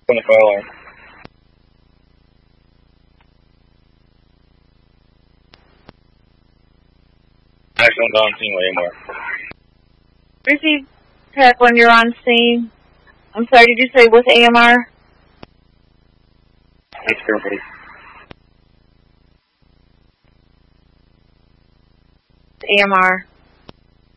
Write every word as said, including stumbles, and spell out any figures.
On the fire alarm. Excellent on scene with A M R. Receive Tech when you're on scene. I'm sorry, did you say with A M R? Thanks, everybody. A M R.